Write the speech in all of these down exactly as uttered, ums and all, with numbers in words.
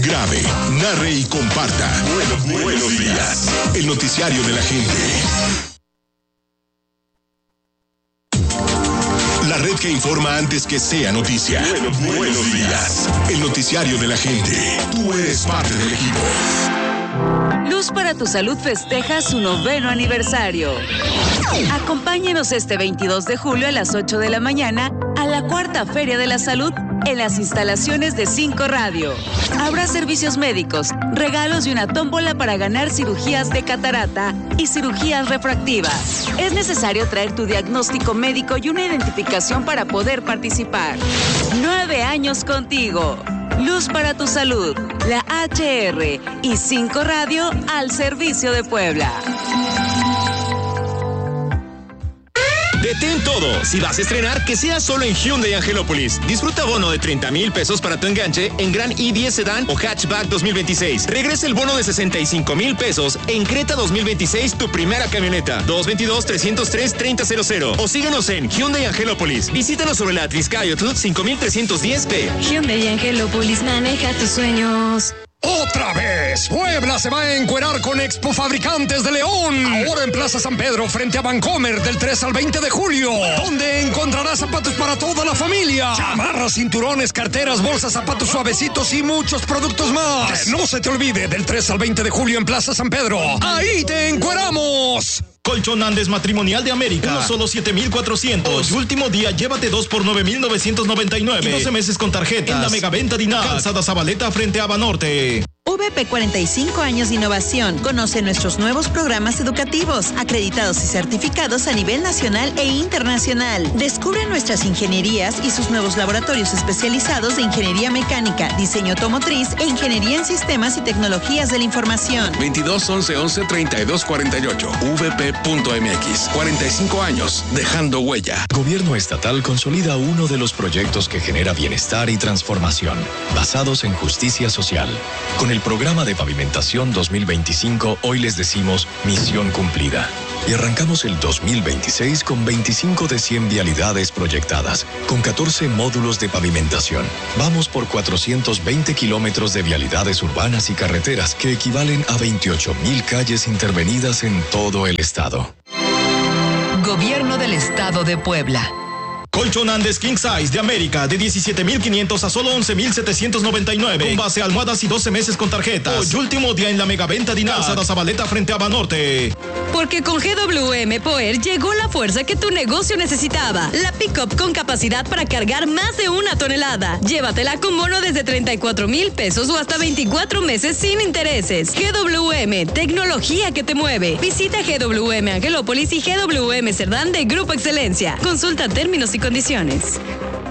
grabe, narre y comparta. Buenos, buenos, buenos días. El noticiario de la gente. La red que informa antes que sea noticia. Buenos, buenos días. El noticiario de la gente. Tú eres parte del equipo. Luz para tu Salud festeja su noveno aniversario. Acompáñenos este veintidós de julio a las ocho de la mañana a la cuarta Feria de la Salud en las instalaciones de Cinco Radio. Habrá servicios médicos, regalos y una tómbola para ganar cirugías de catarata y cirugías refractivas. Es necesario traer tu diagnóstico médico y una identificación para poder participar. Nueve años contigo. Luz para tu Salud, la H R y Cinco Radio al servicio de Puebla. Detén todo. Si vas a estrenar, que sea solo en Hyundai Angelópolis. Disfruta bono de treinta mil pesos para tu enganche en Gran i diez Sedan o Hatchback dos mil veintiséis. Regresa el bono de sesenta y cinco mil pesos en Creta dos mil veintiséis, tu primera camioneta. dos veintidós, trescientos tres, treinta cero cero. O síguenos en Hyundai Angelópolis. Visítanos sobre la Triscayotl cinco mil trescientos diez B. Hyundai Angelópolis, maneja tus sueños. ¡Otra vez! Puebla se va a encuerar con Expo Fabricantes de León. Ahora en Plaza San Pedro, frente a Vancomer, del tres al veinte de julio. Donde encontrarás zapatos para toda la familia. Chamarras, cinturones, carteras, bolsas, zapatos suavecitos y muchos productos más. Que no se te olvide, del tres al veinte de julio en Plaza San Pedro. ¡Ahí te encueramos! Colchón Andes Matrimonial de América. Uno solo siete mil cuatrocientos. Último día, llévate dos por nueve mil novecientos noventa y nueve. Y doce meses con tarjetas. En la megaventa Dinar. Calzada Zabaleta frente a Banorte. V P cuarenta y cinco años de innovación. Conoce nuestros nuevos programas educativos, acreditados y certificados a nivel nacional e internacional. Descubre nuestras ingenierías y sus nuevos laboratorios especializados de ingeniería mecánica, diseño automotriz e ingeniería en sistemas y tecnologías de la información. veintidós, once, once, treinta y dos, cuarenta y ocho. V P punto M X. cuarenta y cinco años, dejando huella. Gobierno estatal consolida uno de los proyectos que genera bienestar y transformación, basados en justicia social. Con el programa de pavimentación dos mil veinticinco, hoy les decimos misión cumplida. Y arrancamos el dos mil veintiséis con veinticinco de cien vialidades proyectadas, con catorce módulos de pavimentación. Vamos por cuatrocientos veinte kilómetros de vialidades urbanas y carreteras, que equivalen a veintiocho mil calles intervenidas en todo el estado. Gobierno del Estado de Puebla. Colchón Andes King Size de América, de diecisiete mil quinientos a solo once mil setecientos noventa y nueve. Con base, almohadas y doce meses con tarjetas. Hoy, último día en la megaventa Dinar. Calzada Zabaleta frente a Banorte. Porque con G W M Power llegó la fuerza que tu negocio necesitaba. La pick-up con capacidad para cargar más de una tonelada. Llévatela con bono desde treinta y cuatro mil pesos o hasta veinticuatro meses sin intereses. G W M, tecnología que te mueve. Visita G W M Angelópolis y G W M Cerdán de Grupo Excelencia. Consulta términos y condiciones.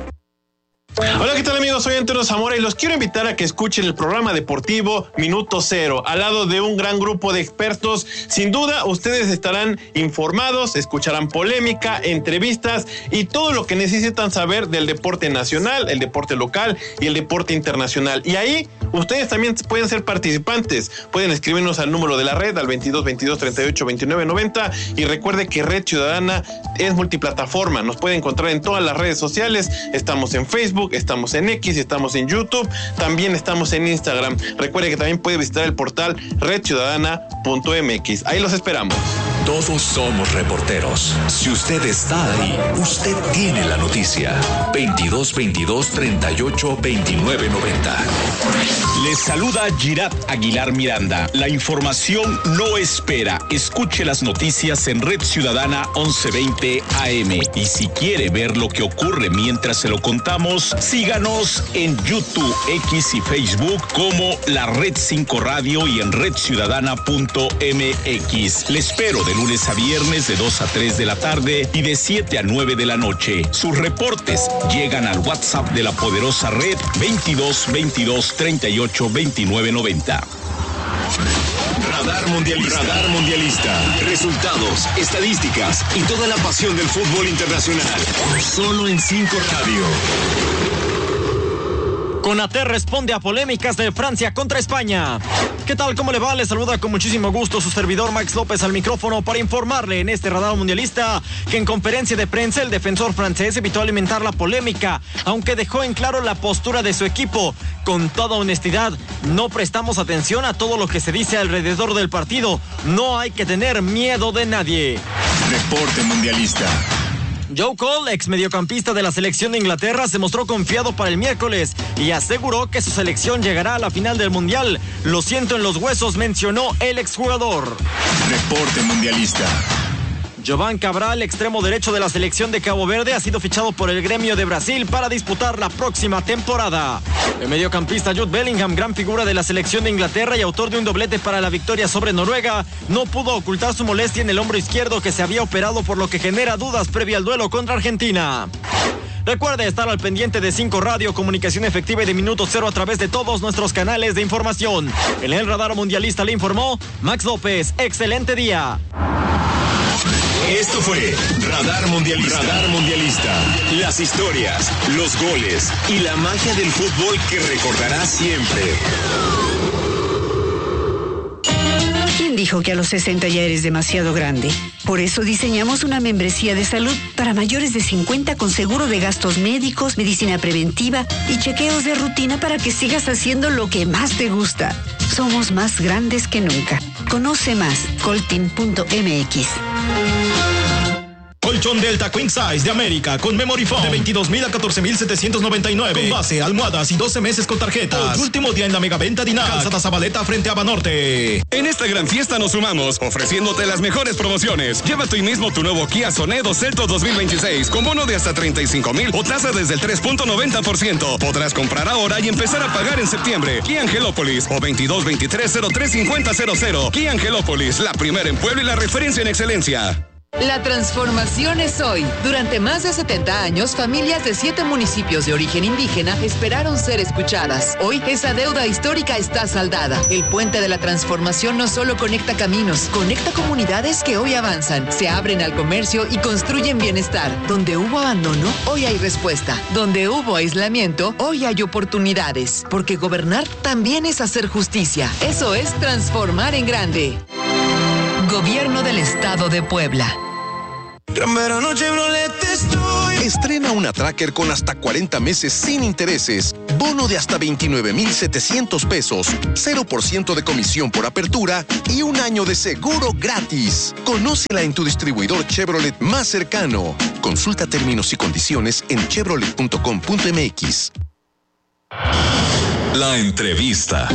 Hola, ¿qué tal, amigos? Soy Antonio Zamora y los quiero invitar a que escuchen el programa deportivo Minuto Cero, al lado de un gran grupo de expertos. Sin duda, ustedes estarán informados, escucharán polémica, entrevistas y todo lo que necesitan saber del deporte nacional, el deporte local y el deporte internacional. Y ahí, ustedes también pueden ser participantes. Pueden escribirnos al número de la red, al veintidós, veintidós, treinta y ocho, veintinueve, noventa. Y recuerde que Red Ciudadana es multiplataforma. Nos puede encontrar en todas las redes sociales. Estamos en Facebook, estamos en X, estamos en YouTube, también estamos en Instagram. Recuerde que también puede visitar el portal red ciudadana punto m x. Ahí los esperamos. Todos somos reporteros. Si usted está ahí, usted tiene la noticia. veintidós, veintidós, treinta y ocho, veintinueve, noventa. Les saluda Girat Aguilar Miranda. La información no espera. Escuche las noticias en Red Ciudadana once veinte A M. Y si quiere ver lo que ocurre mientras se lo contamos, síganos en YouTube, X y Facebook como la Red cinco Radio y en red ciudadana punto m x. Le espero de lunes a viernes de dos a tres de la tarde y de siete a nueve de la noche. Sus reportes llegan al WhatsApp de la poderosa red veintidós, veintidós, treinta y ocho, veintinueve, noventa. Radar Mundialista. Radar Mundialista. Resultados, estadísticas y toda la pasión del fútbol internacional. Solo en Cinco Radio. Konaté responde a polémicas de Francia contra España. ¿Qué tal? ¿Cómo le va? Le saluda con muchísimo gusto su servidor Max López al micrófono para informarle en este radar mundialista que en conferencia de prensa el defensor francés evitó alimentar la polémica, aunque dejó en claro la postura de su equipo. Con toda honestidad, no prestamos atención a todo lo que se dice alrededor del partido. No hay que tener miedo de nadie. Deporte mundialista. Joe Cole, ex mediocampista de la selección de Inglaterra, se mostró confiado para el miércoles y aseguró que su selección llegará a la final del Mundial. Lo siento en los huesos, mencionó el exjugador. Deporte mundialista. Jován Cabral, extremo derecho de la selección de Cabo Verde, ha sido fichado por el gremio de Brasil para disputar la próxima temporada. El mediocampista Jude Bellingham, gran figura de la selección de Inglaterra y autor de un doblete para la victoria sobre Noruega, no pudo ocultar su molestia en el hombro izquierdo que se había operado, por lo que genera dudas previa al duelo contra Argentina. Recuerde estar al pendiente de cinco Radio, comunicación efectiva y de minuto cero a través de todos nuestros canales de información. En el radar mundialista le informó Max López. Excelente día. Esto fue Radar Mundialista. Radar Mundialista. Las historias, los goles y la magia del fútbol que recordarás siempre. ¿Quién dijo que a los sesenta ya eres demasiado grande? Por eso diseñamos una membresía de salud para mayores de cincuenta con seguro de gastos médicos, medicina preventiva y chequeos de rutina para que sigas haciendo lo que más te gusta. Somos más grandes que nunca. Conoce más, colteam punto m x. Colchón Delta Queen Size de América con Memory Foam de veintidós mil a catorce mil setecientos noventa y nueve. Con base, almohadas y doce meses con tarjetas. Hoy, último día en la megaventa Dinac. Calzada Zabaleta frente a Banorte. En esta gran fiesta nos sumamos, ofreciéndote las mejores promociones. Llévate hoy mismo tu nuevo Kia Sonedo Celto dos mil veintiséis con bono de hasta treinta y cinco mil o tasa desde el tres punto noventa por ciento. Podrás comprar ahora y empezar a pagar en septiembre. Kia Angelópolis o veintidós veintitrés cero tres cincuenta cero cero. Kia Angelópolis, la primera en Puebla y la referencia en excelencia. La transformación es hoy. Durante más de setenta años, familias de siete municipios de origen indígena esperaron ser escuchadas. Hoy, esa deuda histórica está saldada. El puente de la transformación no solo conecta caminos, conecta comunidades que hoy avanzan, se abren al comercio y construyen bienestar. Donde hubo abandono, hoy hay respuesta. Donde hubo aislamiento, hoy hay oportunidades. Porque gobernar también es hacer justicia. Eso es transformar en grande. Gobierno del Estado de Puebla. Estrena una Tracker con hasta cuarenta meses sin intereses, bono de hasta veintinueve mil setecientos pesos, cero por ciento de comisión por apertura y un año de seguro gratis. Conócela en tu distribuidor Chevrolet más cercano. Consulta términos y condiciones en chevrolet punto com punto m x. La entrevista.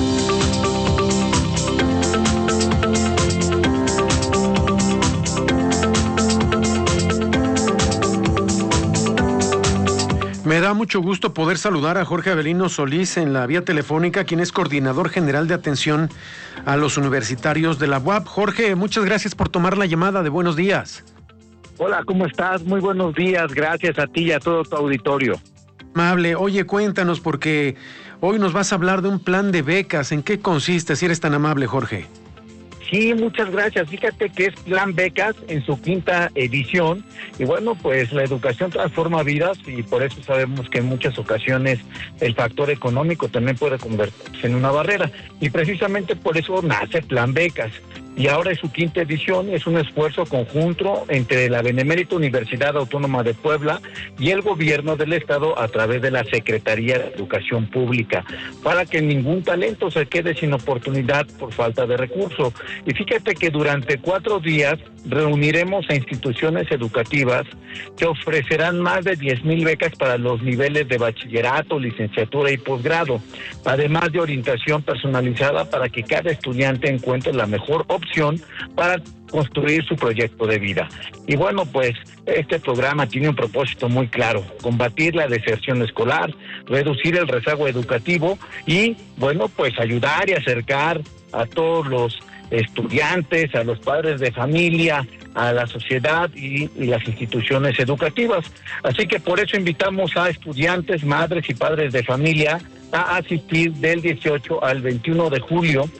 Me da mucho gusto poder saludar a Jorge Avelino Solís en la vía telefónica, quien es coordinador general de atención a los universitarios de la U A P. Jorge, muchas gracias por tomar la llamada. De buenos días. Hola, ¿cómo estás? Muy buenos días. Gracias a ti y a todo tu auditorio. Amable. Oye, cuéntanos, porque hoy nos vas a hablar de un plan de becas. ¿En qué consiste, si eres tan amable, Jorge? Sí, muchas gracias. Fíjate que es Plan Becas en su quinta edición y bueno, pues la educación transforma vidas y por eso sabemos que en muchas ocasiones el factor económico también puede convertirse en una barrera y precisamente por eso nace Plan Becas. Y ahora es su quinta edición, es un esfuerzo conjunto entre la Benemérita Universidad Autónoma de Puebla y el gobierno del estado a través de la Secretaría de Educación Pública, para que ningún talento se quede sin oportunidad por falta de recursos. Y fíjate que durante cuatro días reuniremos a instituciones educativas que ofrecerán más de diez mil becas para los niveles de bachillerato, licenciatura y posgrado, además de orientación personalizada para que cada estudiante encuentre la mejor opción para construir su proyecto de vida. Y bueno, pues este programa tiene un propósito muy claro: combatir la deserción escolar, reducir el rezago educativo y bueno, pues ayudar y acercar a todos los estudiantes, a los padres de familia, a la sociedad y, y las instituciones educativas. Así que por eso invitamos a estudiantes, madres y padres de familia a asistir del dieciocho al veintiuno de julio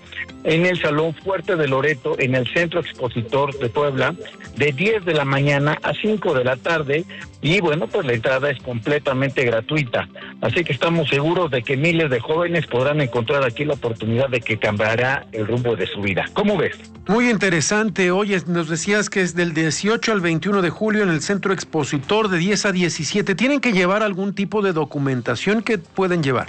en el Salón Fuerte de Loreto, en el Centro Expositor de Puebla, de diez de la mañana a cinco de la tarde, y bueno, pues la entrada es completamente gratuita. Así que estamos seguros de que miles de jóvenes podrán encontrar aquí la oportunidad de que cambiará el rumbo de su vida. ¿Cómo ves? Muy interesante. Oye, nos decías que es del dieciocho al veintiuno de julio en el Centro Expositor de diez a diecisiete. ¿Tienen que llevar algún tipo de documentación que pueden llevar?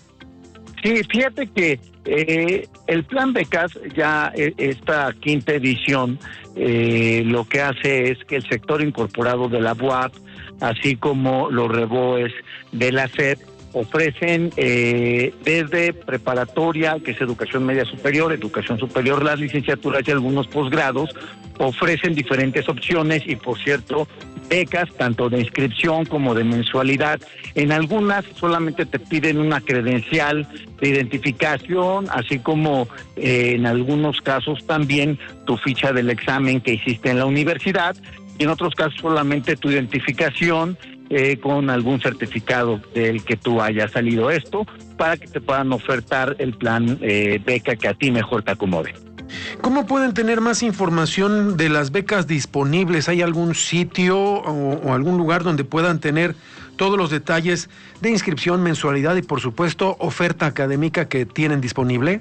Sí, fíjate que eh, el Plan Becas, ya eh, esta quinta edición, eh, lo que hace es que el sector incorporado de la U A P, así como los REBOES de la S E P, ofrecen eh, desde preparatoria, que es educación media superior, educación superior, las licenciaturas y algunos posgrados, ofrecen diferentes opciones y, por cierto, becas, tanto de inscripción como de mensualidad. En algunas solamente te piden una credencial de identificación, así como eh, en algunos casos también tu ficha del examen que hiciste en la universidad, y en otros casos solamente tu identificación eh, con algún certificado del que tú hayas salido, esto para que te puedan ofertar el plan eh, beca que a ti mejor te acomode. ¿Cómo pueden tener más información de las becas disponibles? ¿Hay algún sitio o, o algún lugar donde puedan tener todos los detalles de inscripción, mensualidad y, por supuesto, oferta académica que tienen disponible?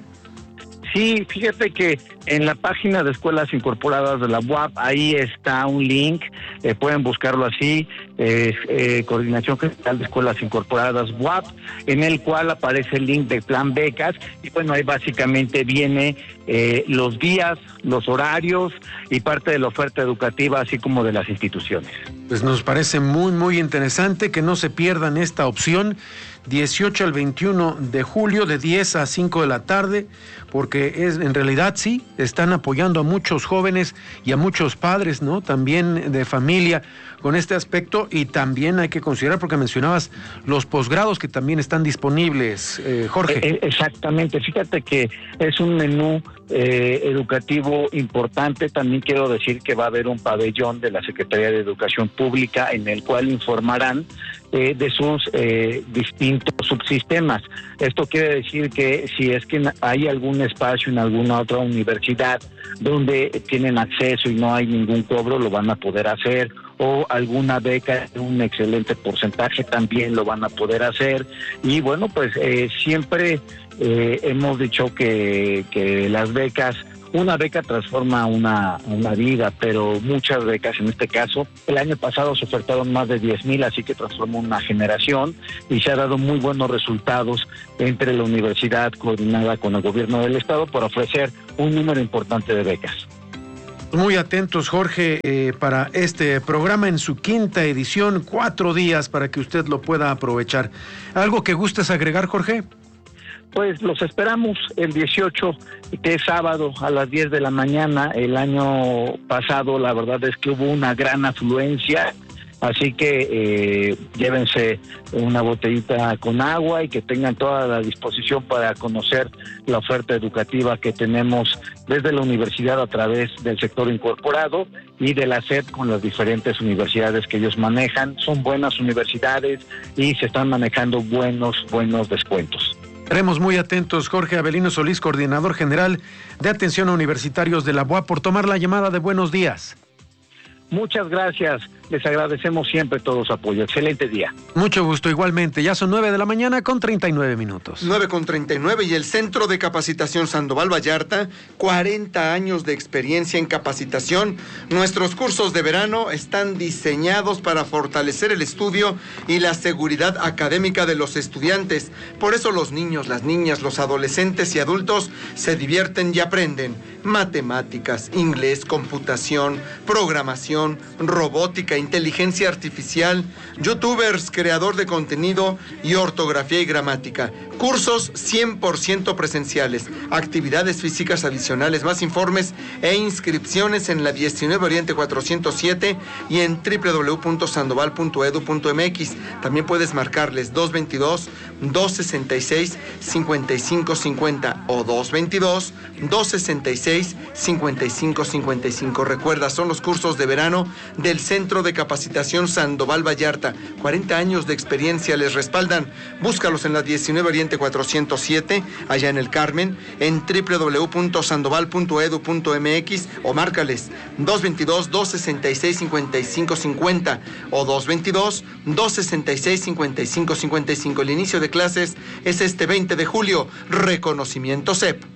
Sí, fíjate que en la página de Escuelas Incorporadas de la U A P, ahí está un link, eh, pueden buscarlo así, eh, eh, Coordinación General de Escuelas Incorporadas U A P, en el cual aparece el link del Plan Becas, y bueno, ahí básicamente viene eh, los días, los horarios y parte de la oferta educativa, así como de las instituciones. Pues nos parece muy, muy interesante que no se pierdan esta opción. dieciocho al veintiuno de julio, de diez a cinco de la tarde, porque es en realidad sí, están apoyando a muchos jóvenes y a muchos padres, ¿no? También de familia con este aspecto, y también hay que considerar, porque mencionabas los posgrados que también están disponibles, eh, Jorge. Eh, exactamente, fíjate que es un menú eh, educativo importante. También quiero decir que va a haber un pabellón de la Secretaría de Educación Pública en el cual informarán eh, de sus eh, distintos subsistemas. Esto quiere decir que si es que hay algún espacio en alguna otra universidad donde tienen acceso y no hay ningún cobro, lo van a poder hacer, o alguna beca de un excelente porcentaje también lo van a poder hacer. Y bueno, pues eh, siempre eh, hemos dicho que, que las becas, una beca transforma una, una vida, pero muchas becas, en este caso, el año pasado se ofertaron más de diez mil, así que transformó una generación y se ha dado muy buenos resultados entre la universidad coordinada con el gobierno del estado por ofrecer un número importante de becas. Muy atentos, Jorge, eh, para este programa en su quinta edición, cuatro días para que usted lo pueda aprovechar. ¿Algo que gustes agregar, Jorge? Pues los esperamos el dieciocho, que es sábado, a las diez de la mañana. El año pasado, la verdad es que hubo una gran afluencia, así que eh, llévense una botellita con agua y que tengan toda la disposición para conocer la oferta educativa que tenemos desde la universidad a través del sector incorporado y de la S E P con las diferentes universidades que ellos manejan. Son buenas universidades y se están manejando buenos, buenos descuentos. Estaremos muy atentos, Jorge Avelino Solís, coordinador general de atención a universitarios de la U A P, por tomar la llamada de Buenos Días. Muchas gracias, les agradecemos siempre todo su apoyo. Excelente día. Mucho gusto, igualmente. Ya son nueve de la mañana con treinta y nueve minutos. nueve con treinta y nueve, y el Centro de Capacitación Sandoval Vallarta, cuarenta años de experiencia en capacitación. Nuestros cursos de verano están diseñados para fortalecer el estudio y la seguridad académica de los estudiantes. Por eso los niños, las niñas, los adolescentes y adultos se divierten y aprenden matemáticas, inglés, computación, programación, robótica, inteligencia artificial, youtubers, creador de contenido y ortografía y gramática. Cursos cien por ciento presenciales, actividades físicas adicionales. Más informes e inscripciones en la diecinueve Oriente cuatrocientos siete y en doble u doble u doble u punto sandoval punto edu punto m x. También puedes marcarles dos veintidós, dos sesenta y seis, cincuenta y cinco cincuenta o dos veintidós, dos sesenta y seis, cincuenta y cinco cincuenta y cinco. Recuerda, son los cursos de verano del Centro de Capacitación Sandoval Vallarta. cuarenta años de experiencia les respaldan. Búscalos en la diecinueve Oriente Oriente cuatrocientos siete, allá en el Carmen, en doble u doble u doble u punto sandoval punto edu punto eme equis o márcales dos veintidós, dos sesenta y seis, cincuenta y cinco cincuenta o dos veintidós, dos sesenta y seis, cincuenta y cinco cincuenta y cinco. El inicio de clases es este veinte de julio. Reconocimiento C E P.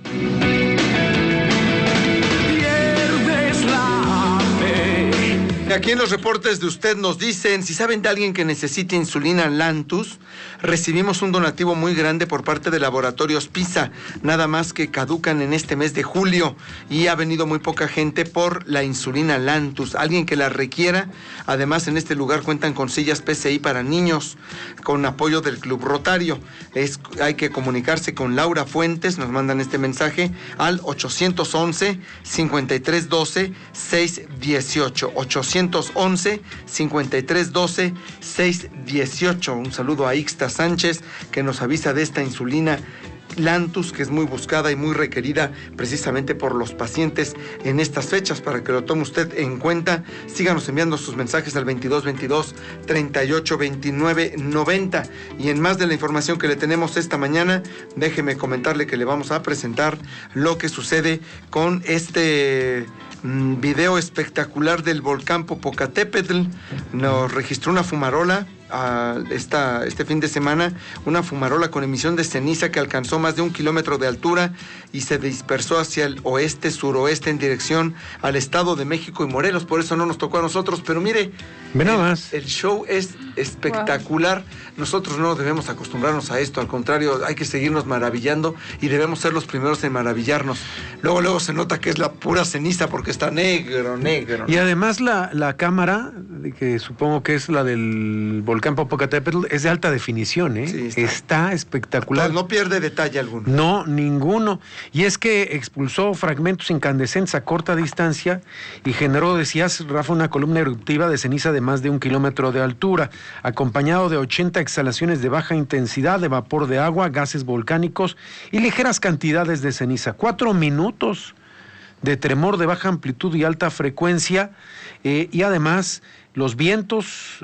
Aquí en los reportes de usted nos dicen, si saben de alguien que necesite insulina Lantus, recibimos un donativo muy grande por parte de Laboratorios PISA, nada más que caducan en este mes de julio y ha venido muy poca gente por la insulina Lantus, alguien que la requiera. Además, en este lugar cuentan con sillas P C I para niños, con apoyo del Club Rotario. Es, hay que comunicarse con Laura Fuentes, nos mandan este mensaje al ochocientos once, cincuenta y tres doce, seiscientos dieciocho, ochocientos once, cincuenta y tres doce, seiscientos dieciocho. Un saludo a Ixta Sánchez, que nos avisa de esta insulina Lantus, que es muy buscada y muy requerida precisamente por los pacientes en estas fechas, para que lo tome usted en cuenta. Síganos enviando sus mensajes al veintidós veintidós, treinta y ocho veintinueve noventa. Y en más de la información que le tenemos esta mañana, déjeme comentarle que le vamos a presentar lo que sucede con este mmm, video espectacular del volcán Popocatépetl. Nos registró una fumarola A esta, este fin de semana, una fumarola con emisión de ceniza que alcanzó más de un kilómetro de altura y se dispersó hacia el oeste, suroeste, en dirección al Estado de México y Morelos. Por eso no nos tocó a nosotros, pero mire, Ve nada más. El, el show es espectacular. Wow. Nosotros no debemos acostumbrarnos a esto, al contrario, hay que seguirnos maravillando y debemos ser los primeros en maravillarnos. Luego, luego se nota que es la pura ceniza porque está negro, negro. Y además la, la cámara, que supongo que es la del volcán Popocatépetl, es de alta definición, ¿eh? Sí, está. está espectacular. No, no pierde detalle alguno. No, ninguno. Y es que expulsó fragmentos incandescentes a corta distancia y generó, decías, Rafa, una columna eruptiva de ceniza de más de un kilómetro de altura, acompañado de ochenta exhalaciones de baja intensidad de vapor de agua, gases volcánicos y ligeras cantidades de ceniza. Cuatro minutos de tremor de baja amplitud y alta frecuencia, eh, y además los vientos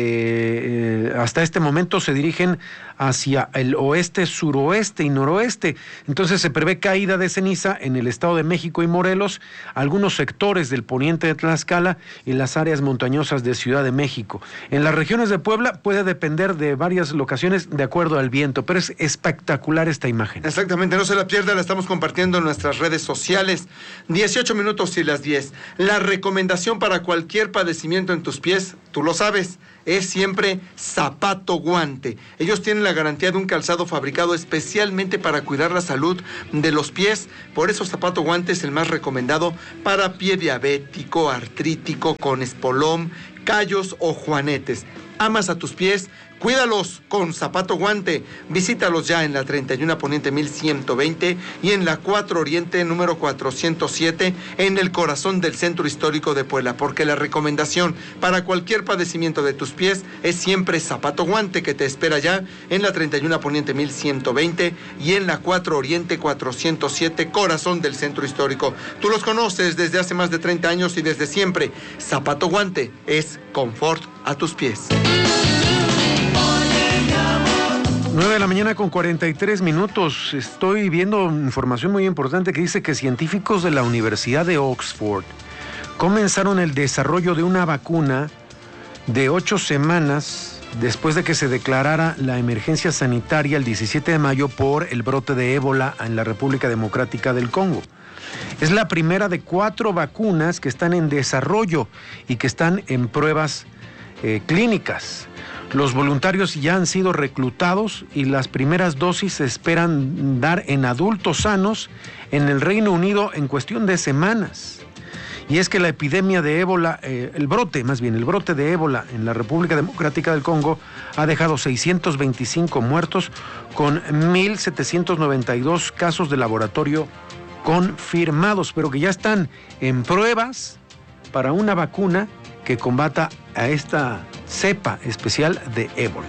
de eh, hasta este momento se dirigen hacia el oeste, suroeste y noroeste. Entonces se prevé caída de ceniza en el Estado de México y Morelos, algunos sectores del poniente de Tlaxcala y las áreas montañosas de Ciudad de México. En las regiones de Puebla puede depender de varias locaciones de acuerdo al viento, pero es espectacular esta imagen. Exactamente, no se la pierda, la estamos compartiendo en nuestras redes sociales. dieciocho minutos y las diez. La recomendación para cualquier padecimiento en tus pies, tú lo sabes, es siempre zapato guante. Ellos tienen la garantía de un calzado fabricado especialmente para cuidar la salud de los pies. Por eso zapato guante es el más recomendado para pie diabético, artrítico, con espolón, callos o juanetes. ¿Amas a tus pies? Cuídalos con zapato guante. Visítalos ya en la treinta y uno Poniente mil ciento veinte y en la cuatro Oriente número cuatrocientos siete, en el corazón del centro histórico de Puebla, porque la recomendación para cualquier padecimiento de tus pies es siempre zapato guante, que te espera ya en la treinta y uno Poniente mil ciento veinte y en la cuatro Oriente cuatrocientos siete, corazón del centro histórico. Tú los conoces desde hace más de treinta años y desde siempre. Zapato guante es confort a tus pies. nueve de la mañana con cuarenta y tres minutos. Estoy viendo información muy importante que dice que científicos de la Universidad de Oxford comenzaron el desarrollo de una vacuna de ocho semanas después de que se declarara la emergencia sanitaria el diecisiete de mayo por el brote de ébola en la República Democrática del Congo. Es la primera de cuatro vacunas que están en desarrollo y que están en pruebas eh, clínicas. Los voluntarios ya han sido reclutados y las primeras dosis se esperan dar en adultos sanos en el Reino Unido en cuestión de semanas. Y es que la epidemia de ébola, eh, el brote, más bien, el brote de ébola en la República Democrática del Congo ha dejado seiscientos veinticinco muertos con mil setecientos noventa y dos casos de laboratorio confirmados, pero que ya están en pruebas para una vacuna que combata a esta cepa especial de ébola.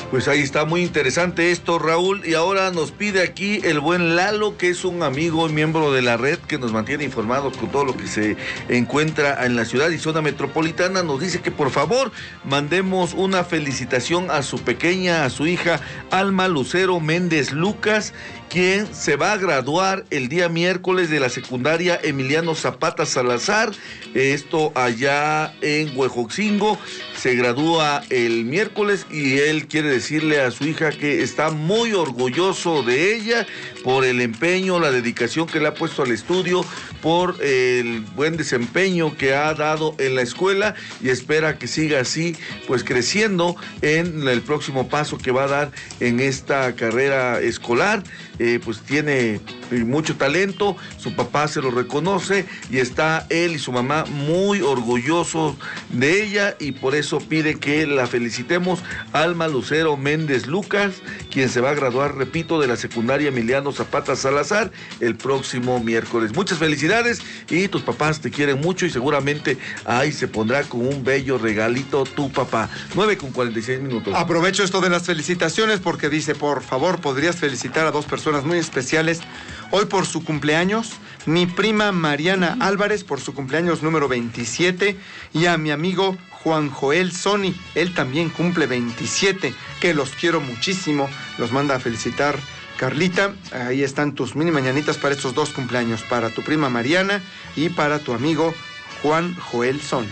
Pues ahí está, muy interesante esto, Raúl. Y ahora nos pide aquí el buen Lalo, que es un amigo y miembro de la red que nos mantiene informados con todo lo que se encuentra en la ciudad y zona metropolitana. Nos dice que por favor mandemos una felicitación a su pequeña, a su hija Alma Lucero Méndez Lucas, quien se va a graduar el día miércoles de la secundaria Emiliano Zapata Salazar, esto allá en Huejoxingo. Se gradúa el miércoles y él quiere decirle a su hija que está muy orgulloso de ella por el empeño, la dedicación que le ha puesto al estudio, por el buen desempeño que ha dado en la escuela y espera que siga así, pues creciendo en el próximo paso que va a dar en esta carrera escolar. Eh, pues tiene mucho talento, su papá se lo reconoce y está él y su mamá muy orgullosos de ella y por eso pide que la felicitemos. Alma Lucero Méndez Lucas, quien se va a graduar, repito, de la secundaria Emiliano Zapata Salazar el próximo miércoles. Muchas felicidades y tus papás te quieren mucho y seguramente ahí se pondrá con un bello regalito tu papá. nueve con cuarenta y seis minutos. Aprovecho esto de las felicitaciones porque dice, por favor, ¿podrías felicitar a dos personas muy especiales hoy por su cumpleaños? Mi prima Mariana Álvarez por su cumpleaños número veintisiete y a mi amigo Juan Joel Sony, él también cumple veintisiete, que los quiero muchísimo, los manda a felicitar Carlita. Ahí están tus mini mañanitas para estos dos cumpleaños, para tu prima Mariana y para tu amigo Juan Joel Sony.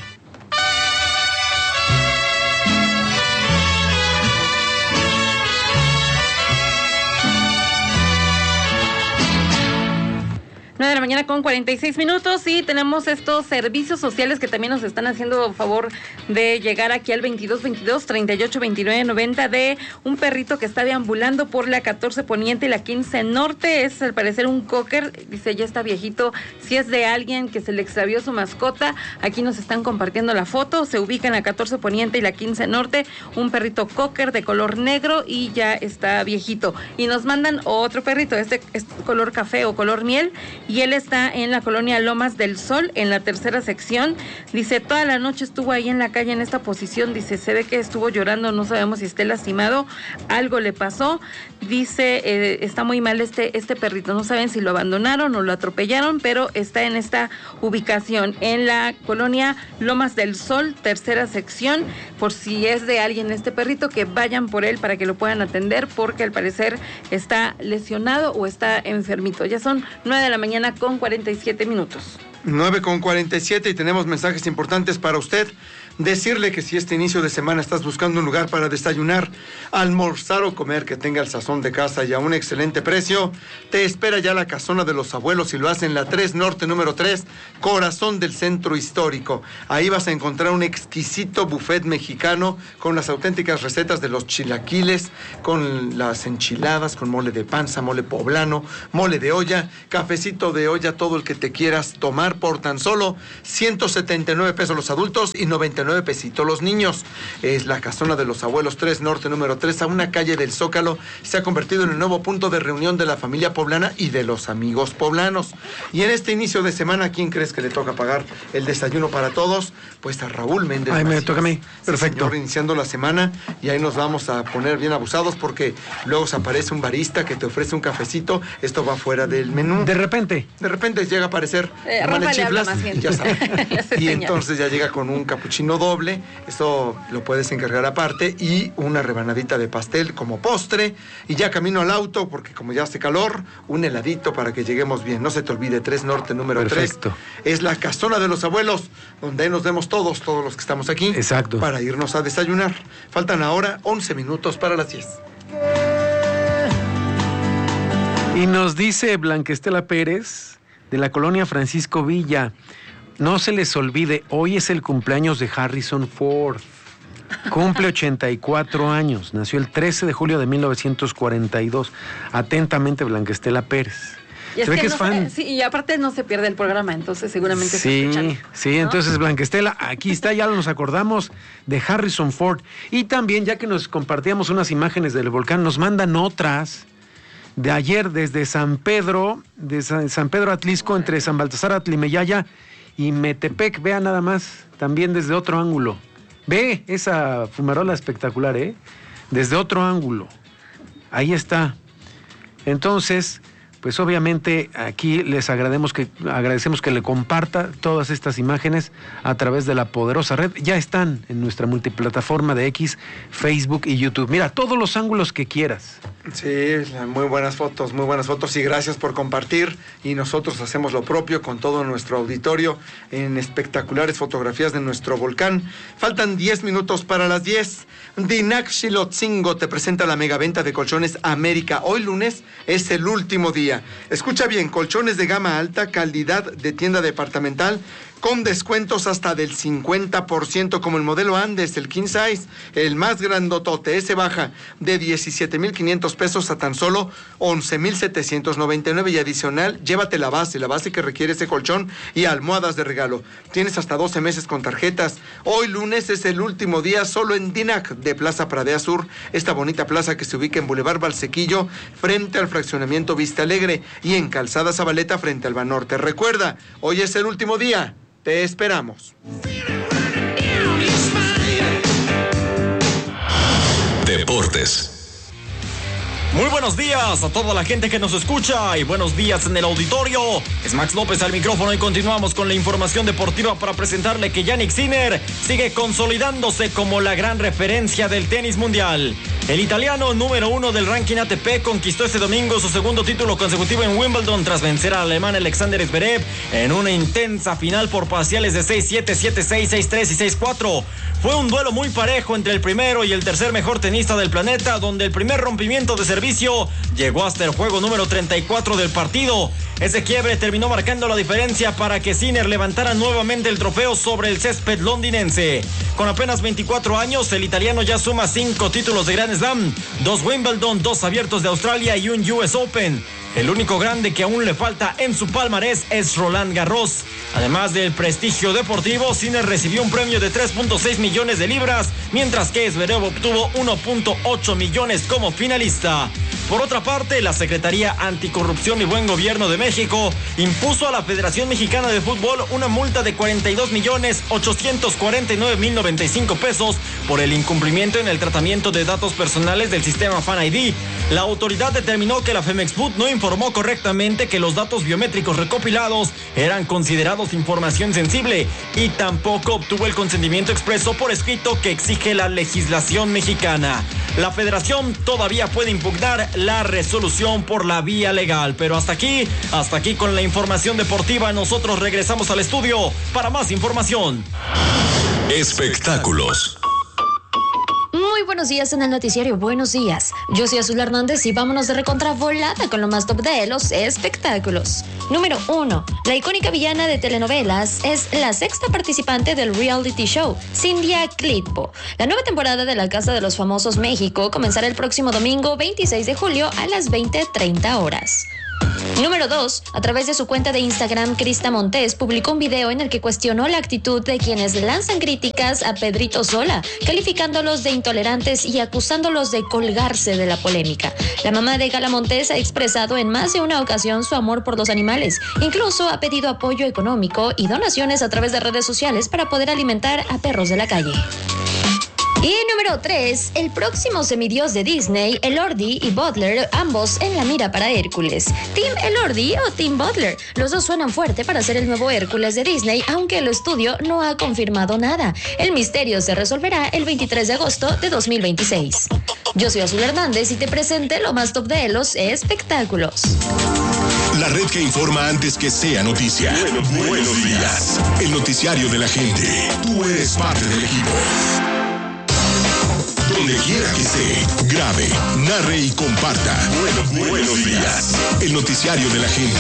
nueve de la mañana con cuarenta y seis minutos y tenemos estos servicios sociales que también nos están haciendo favor de llegar aquí al veintidós veintidós treinta y ocho veintinueve noventa de un perrito que está deambulando por la catorce Poniente y la quince Norte. Es al parecer un cocker, dice ya está viejito. Si es de alguien que se le extravió su mascota, aquí nos están compartiendo la foto. Se ubica en la catorce Poniente y la quince Norte, un perrito cocker de color negro y ya está viejito. Y nos mandan otro perrito, este es color café o color miel, y él está en la colonia Lomas del Sol, en la tercera sección. Dice, toda la noche estuvo ahí en la calle en esta posición. Dice, se ve que estuvo llorando, no sabemos si esté lastimado, algo le pasó. Dice, eh, está muy mal este, este perrito, no saben si lo abandonaron o lo atropellaron, pero está en esta ubicación, en la colonia Lomas del Sol, tercera sección. Por si es de alguien este perrito, que vayan por él para que lo puedan atender, porque al parecer está lesionado o está enfermito. Ya son nueve de la mañana con cuarenta y siete minutos. nueve con cuarenta y siete y tenemos mensajes importantes para usted. Decirle que si este inicio de semana estás buscando un lugar para desayunar, almorzar o comer que tenga el sazón de casa y a un excelente precio, te espera ya la Casona de los Abuelos y lo hace en la tres Norte número tres, corazón del centro histórico. Ahí vas a encontrar un exquisito buffet mexicano con las auténticas recetas de los chilaquiles, con las enchiladas, con mole de panza, mole poblano, mole de olla, cafecito de olla, todo el que te quieras tomar por tan solo ciento setenta y nueve pesos los adultos y noventa y nueve pesitos los niños. Es la Casona de los Abuelos, tres Norte número tres, a una calle del Zócalo. Se ha convertido en el nuevo punto de reunión de la familia poblana y de los amigos poblanos. Y en este inicio de semana, ¿a quién crees que le toca pagar el desayuno para todos? Pues a Raúl Méndez. Ay, me toca a mí. Perfecto. Sí, señor, iniciando la semana, y ahí nos vamos a poner bien abusados porque luego se aparece un barista que te ofrece un cafecito. Esto va fuera del menú. De repente. De repente llega a aparecer. Eh, Rafa le habla más bien. Ya sabes. Y entonces ya llega con un capuchino doble, eso lo puedes encargar aparte, y una rebanadita de pastel como postre, y ya camino al auto, porque como ya hace calor, un heladito para que lleguemos bien. No se te olvide, tres Norte número Perfecto. tres, es la Casona de los Abuelos, donde nos vemos todos, todos los que estamos aquí. Exacto. Para irnos a desayunar. Faltan ahora once minutos para las diez. Y nos dice Blanquestela Pérez, de la colonia Francisco Villa, no se les olvide, hoy es el cumpleaños de Harrison Ford. Cumple ochenta y cuatro años. Nació el trece de julio de mil novecientos cuarenta y dos. Atentamente, Blanquestela Pérez. Y es se ve que, que no es fan. Se, sí, y aparte no se pierde el programa, entonces seguramente Sí, está escuchando, sí, ¿no? entonces Blanquestela, aquí está, ya nos acordamos de Harrison Ford. Y también, ya que nos compartíamos unas imágenes del volcán, nos mandan otras de ayer desde San Pedro, de San, San Pedro Atlisco, entre San Baltasar Atlimeyaya y Metepec. Vea nada más, también desde otro ángulo. Ve esa fumarola espectacular, ¿eh? desde otro ángulo. Ahí está. Entonces, pues obviamente aquí les agradecemos que, agradecemos que le comparta todas estas imágenes a través de la poderosa red. Ya están en nuestra multiplataforma de X, Facebook y YouTube. Mira, todos los ángulos que quieras. Sí, muy buenas fotos, muy buenas fotos y gracias por compartir. Y nosotros hacemos lo propio con todo nuestro auditorio en espectaculares fotografías de nuestro volcán. Faltan diez minutos para las diez. Dinac Xilotzingo te presenta la megaventa de colchones América. Hoy lunes es el último día. Escucha bien, colchones de gama alta, calidad de tienda departamental, con descuentos hasta del cincuenta por ciento, como el modelo Andes, el king size, el más grandotote. Ese baja de diecisiete mil quinientos pesos a tan solo once mil setecientos noventa y nueve, y adicional, llévate la base, la base que requiere ese colchón y almohadas de regalo. Tienes hasta doce meses con tarjetas. Hoy lunes es el último día solo en Dinac de Plaza Pradea Sur, esta bonita plaza que se ubica en Boulevard Valsequillo, frente al fraccionamiento Vista Alegre, y en Calzada Zabaleta frente al Banorte. Recuerda, hoy es el último día. Te esperamos. Deportes. Muy buenos días a toda la gente que nos escucha y buenos días en el auditorio. Es Max López al micrófono y continuamos con la información deportiva para presentarle que Jannik Sinner sigue consolidándose como la gran referencia del tenis mundial. El italiano número uno del ranking A T P conquistó este domingo su segundo título consecutivo en Wimbledon tras vencer al alemán Alexander Zverev en una intensa final por parciales de seis siete, siete seis, seis tres y seis cuatro. Fue un duelo muy parejo entre el primero y el tercer mejor tenista del planeta, donde el primer rompimiento de servicio llegó hasta el juego número treinta y cuatro del partido. Ese quiebre terminó marcando la diferencia para que Sinner levantara nuevamente el trofeo sobre el césped londinense. Con apenas veinticuatro años, el italiano ya suma cinco títulos de Grand Slam, dos Wimbledon, dos Abiertos de Australia y un U S Open. El único grande que aún le falta en su palmarés es Roland Garros. Además del prestigio deportivo, Sinner recibió un premio de tres punto seis millones de libras, mientras que Zverev obtuvo uno punto ocho millones como finalista. Por otra parte, la Secretaría Anticorrupción y Buen Gobierno de México impuso a la Federación Mexicana de Fútbol una multa de cuarenta y dos millones ochocientos cuarenta y nueve mil noventa y cinco pesos por el incumplimiento en el tratamiento de datos personales del sistema Fan I D. La autoridad determinó que la Femexfood no informó correctamente que los datos biométricos recopilados eran considerados información sensible y tampoco obtuvo el consentimiento expreso por escrito que exige la legislación mexicana. La federación todavía puede impugnar la resolución por la vía legal, pero hasta aquí, hasta aquí con la información deportiva. Nosotros regresamos al estudio para más información. Espectáculos. Muy buenos días en el noticiario, buenos días. Yo soy Azul Hernández y vámonos de recontravolada con lo más top de los espectáculos. Número uno. La icónica villana de telenovelas es la sexta participante del reality show, Cynthia Clitbo. La nueva temporada de La Casa de los Famosos México comenzará el próximo domingo veintiséis de julio a las veinte treinta horas. Número dos. A través de su cuenta de Instagram, Krista Montes publicó un video en el que cuestionó la actitud de quienes lanzan críticas a Pedrito Sola, calificándolos de intolerantes y acusándolos de colgarse de la polémica. La mamá de Gala Montes ha expresado en más de una ocasión su amor por los animales. Incluso ha pedido apoyo económico y donaciones a través de redes sociales para poder alimentar a perros de la calle. Y número tres, el próximo semidios de Disney, Elordi y Butler, ambos en la mira para Hércules. ¿Team Elordi o Team Butler? Los dos suenan fuerte para ser el nuevo Hércules de Disney, aunque el estudio no ha confirmado nada. El misterio se resolverá el veintitrés de agosto de dos mil veintiséis. Yo soy Azul Hernández y te presenté lo más top de los espectáculos. La red que informa antes que sea noticia. Buenos, buenos, buenos días. El noticiario de la gente. Tú eres parte del equipo. Donde quiera que esté, grabe, narre y comparta. Buenos, buenos, buenos días. El noticiario de la gente.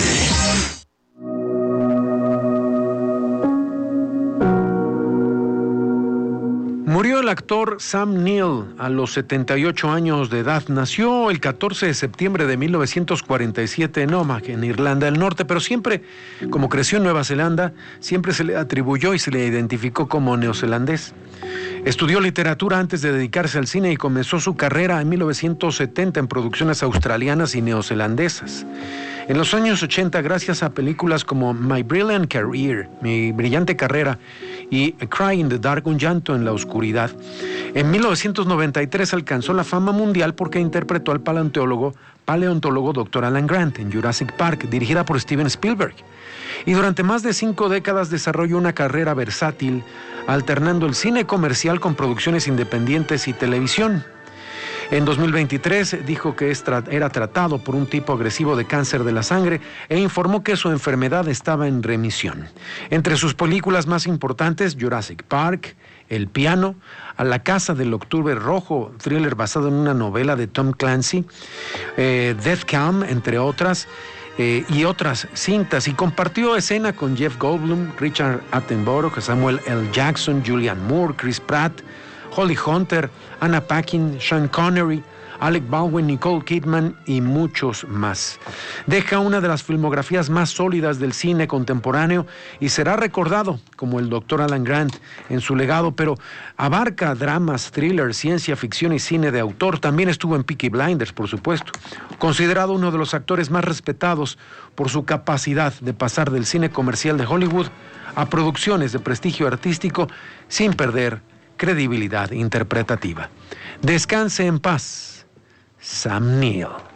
Murió el actor Sam Neill a los setenta y ocho años de edad. Nació el catorce de septiembre de mil novecientos cuarenta y siete en Omagh, en Irlanda del Norte, pero siempre, como creció en Nueva Zelanda, siempre se le atribuyó y se le identificó como neozelandés. Estudió literatura antes de dedicarse al cine y comenzó su carrera en mil novecientos setenta en producciones australianas y neozelandesas. En los años ochenta, gracias a películas como My Brilliant Career, Mi Brillante Carrera, y A Cry in the Dark, Un llanto en la oscuridad. En mil novecientos noventa y tres alcanzó la fama mundial porque interpretó al paleontólogo, paleontólogo doctor Alan Grant en Jurassic Park, dirigida por Steven Spielberg. Y durante más de cinco décadas desarrolló una carrera versátil, alternando el cine comercial con producciones independientes y televisión. En dos mil veintitrés dijo que era tratado por un tipo agresivo de cáncer de la sangre e informó que su enfermedad estaba en remisión. Entre sus películas más importantes, Jurassic Park, El piano, A la casa del octubre rojo, thriller basado en una novela de Tom Clancy, eh, Death Cam, entre otras, eh, y otras cintas, y compartió escena con Jeff Goldblum, Richard Attenborough, Samuel L. Jackson, Julianne Moore, Chris Pratt, Holly Hunter, Anna Paquin, Sean Connery, Alec Baldwin, Nicole Kidman y muchos más. Deja una de las filmografías más sólidas del cine contemporáneo y será recordado como el doctor Alan Grant en su legado, pero abarca dramas, thrillers, ciencia ficción y cine de autor. También estuvo en Peaky Blinders, por supuesto. Considerado uno de los actores más respetados por su capacidad de pasar del cine comercial de Hollywood a producciones de prestigio artístico sin perder credibilidad interpretativa. Descanse en paz, Sam Neill.